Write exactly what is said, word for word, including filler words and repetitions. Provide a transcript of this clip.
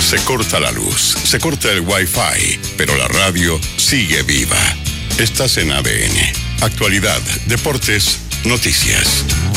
Se corta la luz, se corta el wifi, pero la radio sigue viva. Estás en A D N. Actualidad, deportes, noticias.